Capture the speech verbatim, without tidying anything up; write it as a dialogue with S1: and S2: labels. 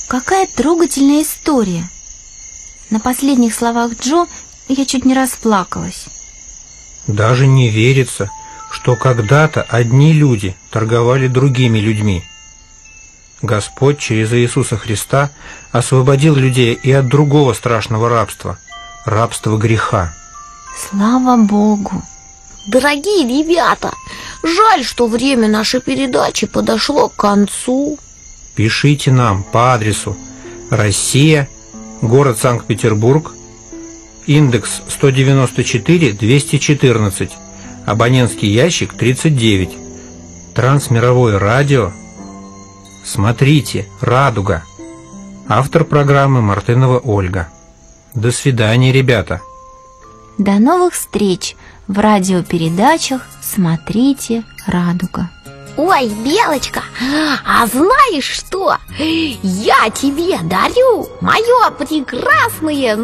S1: Какая трогательная история. На последних словах Джо я чуть не расплакалась.
S2: Даже не верится, что когда-то одни люди торговали другими людьми. Господь через Иисуса Христа освободил людей и от другого страшного рабства – рабства греха.
S1: Слава Богу!
S3: Дорогие ребята, жаль, что время нашей передачи подошло к концу.
S2: Пишите нам по адресу Россия, город Санкт-Петербург, индекс сто девяносто четыре двести четырнадцать, абонентский ящик тридцать девять, Трансмировое радио. Смотрите, «Радуга». Автор программы Мартынова Ольга. До свидания, ребята.
S1: До новых встреч в радиопередачах «Смотрите, Радуга».
S3: Ой, Белочка, а знаешь что? Я тебе дарю мое прекрасное